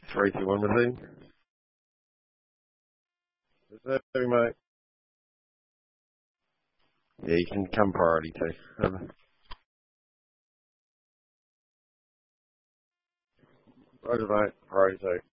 Three, two, one, resume. Resume, mate. Yeah, you can come priority too. Roger, mate. Priority two.